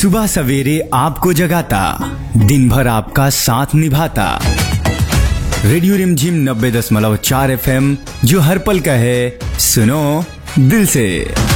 सुबह सवेरे आपको जगाता, दिन भर आपका साथ निभाता। रेडियो रिमझिम 90.4 FM, जो हर पल का है, सुनो दिल से।